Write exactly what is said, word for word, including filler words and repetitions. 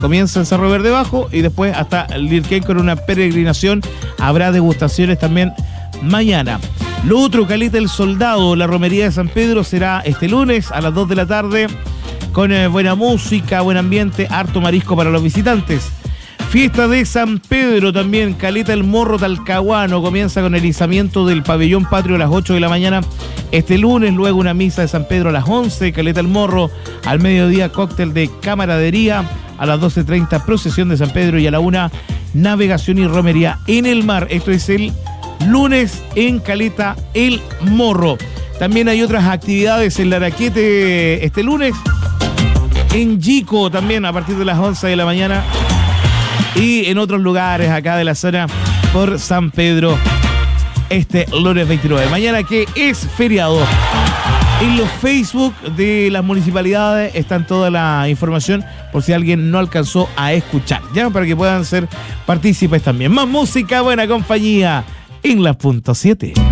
Comienza en Cerro Verde Bajo y después hasta Lirquén con una peregrinación. Habrá degustaciones también mañana. Lo otro, Caleta el Soldado, la romería de San Pedro será este lunes a las dos de la tarde con eh, buena música, buen ambiente, harto marisco para los visitantes. Fiesta de San Pedro también, Caleta el Morro Talcahuano, comienza con el izamiento del pabellón patrio a las ocho de la mañana este lunes, luego una misa de San Pedro a las once, Caleta el Morro, al mediodía cóctel de camaradería, a las doce treinta procesión de San Pedro y a la una navegación y romería en el mar. Esto es el lunes en Caleta el Morro. También hay otras actividades en Laraquete este lunes, en Yico también a partir de las once de la mañana y en otros lugares acá de la zona por San Pedro este lunes veintinueve. Mañana que es feriado. En los Facebook de las municipalidades está toda la información por si alguien no alcanzó a escuchar, ya para que puedan ser partícipes también. Más música, buena compañía en la punto siete.